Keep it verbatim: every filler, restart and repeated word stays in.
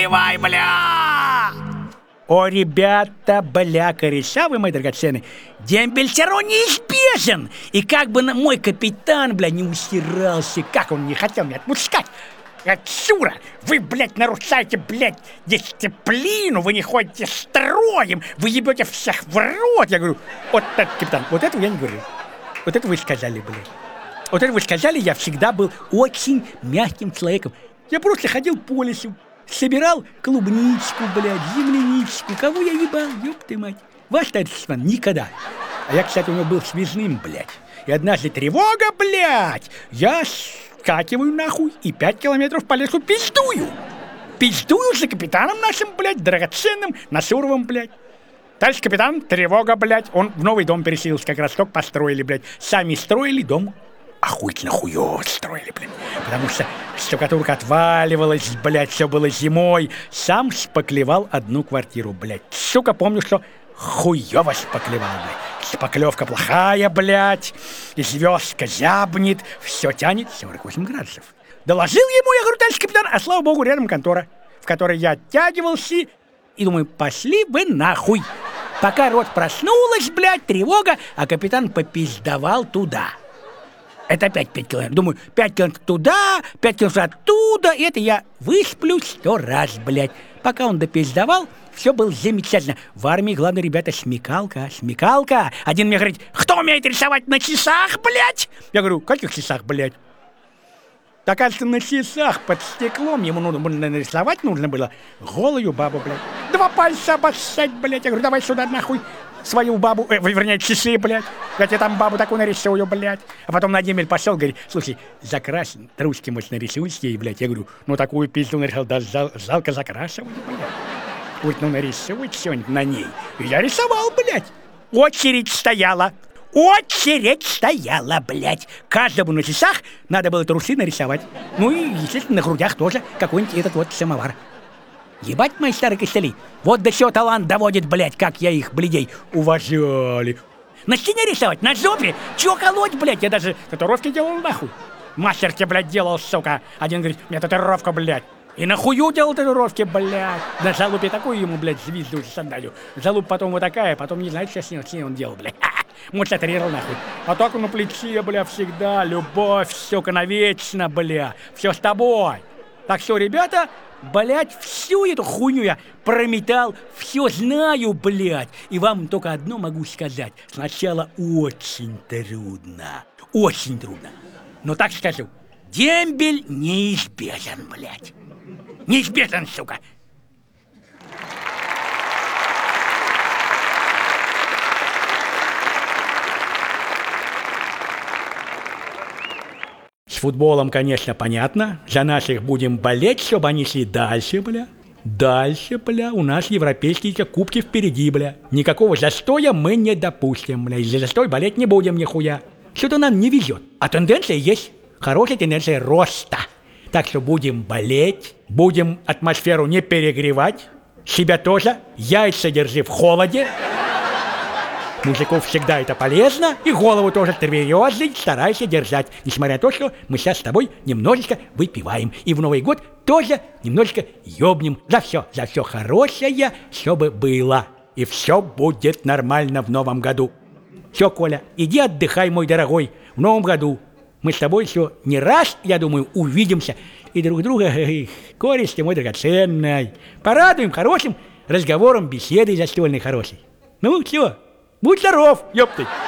наливай, бля! О, ребята, бля, кореша вы, мои драгоценные, дембель все равно неизбежен. И как бы мой капитан, бля, не усирался, как он не хотел меня отпускать. Отсюда! Вы, блядь, нарушаете, блядь, дисциплину, вы не ходите строем, вы ебете всех в рот. Я говорю, вот так, капитан, вот этого я не говорю. Вот это вы сказали, блядь. Вот это вы сказали, я всегда был очень мягким человеком. Я просто ходил по лесу, собирал клубничку, блядь, земляничку. Кого я ебал, ёб ты мать. Ваш товарищ никогда. А я, кстати, у него был связным, блядь. И однажды тревога, блядь, я скакиваю нахуй и пять километров по лесу пиздую. Пиздую за капитаном нашим, блядь, драгоценным, Насуровым, блядь. Товарищ капитан, тревога, блядь, он в новый дом переселился, как раз только построили, блядь. Сами строили дом. Охуительно хуёво строили, блядь. Потому что штукатурка отваливалась, блядь, все было зимой. Сам шпаклевал одну квартиру, блядь. Сука, помню, что хуёво шпаклевал, блядь. Шпаклевка плохая, блядь. И звездка зябнет. Все тянет сорок восемь градусов. Доложил ему, я говорю, товарищ капитан, а слава богу, рядом контора, в которой я оттягивался. И думаю, пошли вы нахуй. Пока рот проснулась, блядь, тревога, а капитан попиздовал туда. Это опять пять километров. Думаю, пять километров туда, пять километров оттуда. И это я высплю сто раз, блядь. Пока он допиздовал, все было замечательно. В армии, главное, ребята, смекалка, смекалка. Один мне говорит, кто умеет рисовать на часах, блядь? Я говорю, каких часах, блядь? Так, кажется, на часах под стеклом ему нужно нарисовать нужно было голую бабу, блядь. Два пальца обоссать, блядь. Я говорю, давай сюда нахуй свою бабу, э, вернее, часы, блядь. Я тебе там бабу такую нарисую, блядь. А потом на демель пошел, говорит, слушай, закрась, ручки, может, нарисуешь ей, блядь. Я говорю, ну такую пизду нарисовал, да жал, жалко закрашивать, блядь. Вот, ну нарисуй что-нибудь на ней. И я рисовал, блядь. Очередь стояла. Очередь стояла, блядь. Каждому на часах надо было трусы нарисовать. Ну и, естественно, на грудях тоже какой-нибудь этот вот самовар. Ебать, мои старые костыли. Вот до чего талант доводит, блядь, как я их, блядей, уважали. На стене рисовать, на жопе. Чего колоть, блядь? Я даже татуировки делал нахуй. Мастер тебе, блядь, делал, сука. Один говорит, у меня татуировка, блядь. И нахую делал татуировки, блядь. На залупе такую ему, блядь, звезду сандалию. Залуп потом вот такая, потом не знаю, что с ней, с ней он делал, блядь. Может, татуировал нахуй. А так он на плече, бля, всегда. Любовь, сука, навечно, бля. Все с тобой. Так что, ребята, блядь, всю эту хуйню я прометал, все знаю, блядь. И вам только одно могу сказать. Сначала очень трудно. Очень трудно. Но так скажу, дембель неизбежен, блядь. Неизбежен, сука. С футболом, конечно, понятно. За наших будем болеть, чтобы они шли дальше, бля. Дальше, бля. У нас европейские кубки впереди, бля. Никакого застоя мы не допустим, бля. Из-за застоя болеть не будем нихуя. Что-то нам не везет. А тенденция есть. Хорошая тенденция роста. Так что будем болеть, будем атмосферу не перегревать. Себя тоже. Яйца держи в холоде. Мужиков всегда это полезно, и голову тоже тверезой старайся держать, несмотря на то, что мы сейчас с тобой немножечко выпиваем. И в Новый год тоже немножечко ёбнем. За все, за все хорошее, чтобы было. И все будет нормально в новом году. Все, Коля, иди отдыхай, мой дорогой, в новом году. Мы с тобой еще не раз, я думаю, увидимся. И друг друга, кореш ты мой драгоценный, порадуем хорошим разговором, беседой застольной хорошей. Ну, все. Будь здоров, ёпты!